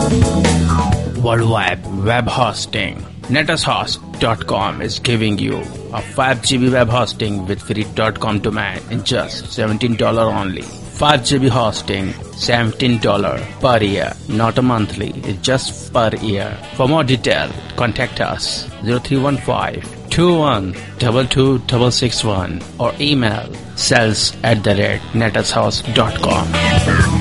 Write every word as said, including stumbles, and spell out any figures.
Worldwide web hosting. netushost dot com is giving you a five G B web hosting with free .com domain in just seventeen dollars only. five G B hosting, seventeen dollars per year, not a monthly, it's just per year. For more detail, contact us zero three one five, two one two two six six one or email sales at the rate netushost dot com.